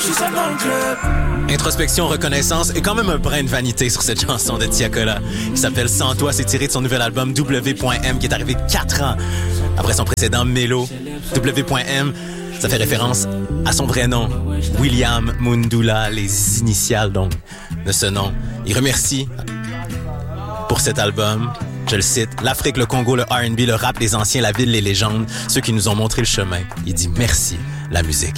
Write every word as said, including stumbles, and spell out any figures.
suis seul dans le club. Introspection, reconnaissance et quand même un brin de vanité sur cette chanson de Tiakola qui s'appelle Sans toi. C'est tiré de son nouvel album W.M qui est arrivé quatre ans après son précédent Mélo. W.M, ça fait référence à son vrai nom, William Mundula, les initiales donc de ce nom. Il remercie pour cet album, je le cite, l'Afrique, le Congo, le R and B, le rap, les anciens, la ville, les légendes, ceux qui nous ont montré le chemin. Il dit merci, la musique.